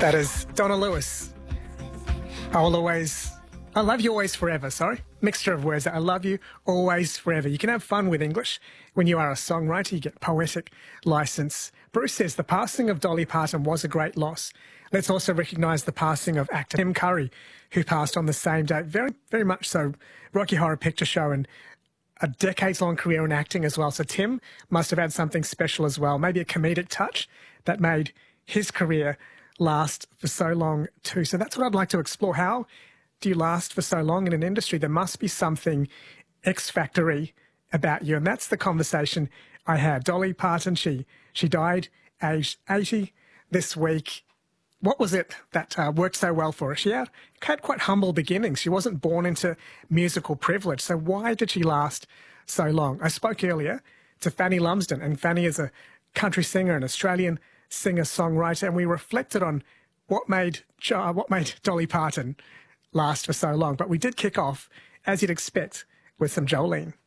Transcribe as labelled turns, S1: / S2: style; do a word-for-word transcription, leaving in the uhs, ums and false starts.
S1: That is Donna Lewis. I will always, I love you always forever, sorry. Mixture of words. I love you always forever. You can have fun with English. When you are a songwriter, you get poetic license. Bruce says the passing of Dolly Parton was a great loss. Let's also recognise the passing of actor Tim Curry, who passed on the same day. Very, very much so. Rocky Horror Picture Show and a decades-long career in acting as well. So Tim must have had something special as well, maybe a comedic touch that made his career last for so long too. So that's what I'd like to explore. How do you last for so long in an industry? There must be something X-factory about you. And that's the conversation I had. Dolly Parton, she, she died aged eighty this week. What was it that uh, worked so well for her? She had, had quite humble beginnings. She wasn't born into musical privilege. So why did she last so long? I spoke earlier to Fanny Lumsden, and Fanny is a country singer, an Australian singer-songwriter, and we reflected on what made uh, what made Dolly Parton last for so long. But we did kick off, as you'd expect, with some Jolene.